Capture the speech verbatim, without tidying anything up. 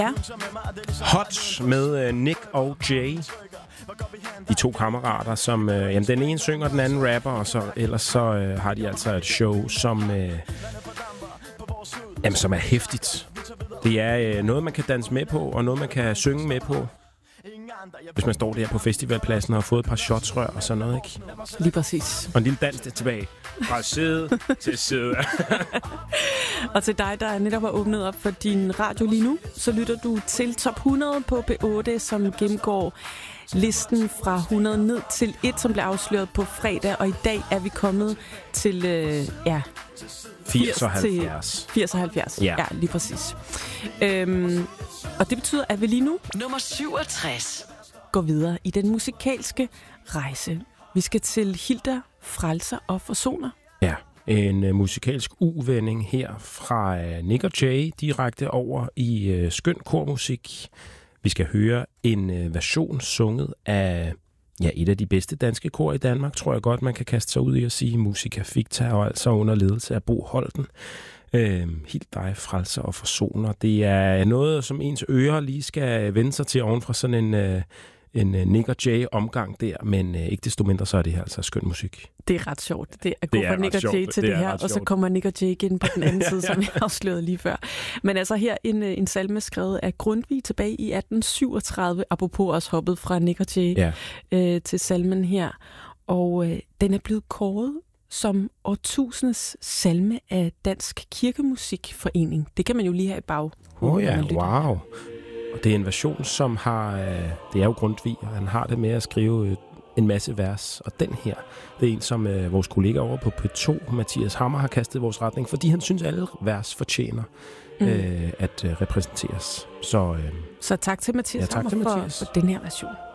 Ja. Hot med uh, Nick og Jay. De to kammerater, som... Uh, jamen, den ene synger, den anden rapper, og så ellers så uh, har de altså et show, som... Uh, jamen, som er hæftigt. Det er uh, noget, man kan danse med på, og noget, man kan synge med på. Hvis man står der på festivalpladsen og har fået et par shotsrør og sådan noget, ikke? Lige præcis. Og en lille dans der tilbage. Fra side til side. Og til dig, der netop har åbnet op for din radio lige nu, så lytter du til Top hundrede på P otte, som gennemgår listen fra hundrede ned til et, som blev afsløret på fredag. Og i dag er vi kommet til, øh, ja... firs og halvfjerds. firs og halvfjerds, ja, ja lige præcis. Øhm, og det betyder, at vi lige nu... Nummer syvogtres. Går videre i den musikalske rejse. Vi skal til Hilda, Frelser og Forsoner. Ja, en uh, musikalsk uvending her fra uh, Nick og Jay direkte over i uh, skøn kormusik. Vi skal høre en uh, version sunget af ja, et af de bedste danske kor i Danmark, tror jeg godt, man kan kaste sig ud i at sige. Musica Ficta, og altså under ledelse af Bo Holten. Uh, Hilda, Frelser og Forsoner. Det er noget, som ens ører lige skal vende sig til oven fra sådan en... Uh, en uh, Nick og Jay omgang der, men uh, ikke desto mindre, så er det her altså skøn musik. Det er ret sjovt. Det er at gå fra Nick og Jay til det, det her, og så kommer Nick og Jay igen på den anden side, som jeg afslørede lige før. Men altså her en, en salme skrevet af Grundtvig tilbage i atten syvogtredive, apropos også hoppet fra Nick og Jay ja. øh, til salmen her. Og øh, den er blevet kåret som årtusindets salme af Dansk Kirkemusikforening. Det kan man jo lige have i bag. Åh oh ja, wow. Og det er en version, som har... Øh, det er jo Grundtvig, og han har det med at skrive øh, en masse vers. Og den her, det er en, som øh, vores kollega over på P to, Mathias Hammer, har kastet i vores retning, fordi han synes, at alle vers fortjener mm. øh, at øh, repræsenteres. Så, øh, Så tak til Mathias ja, tak Hammer til Mathias. For, for den her version.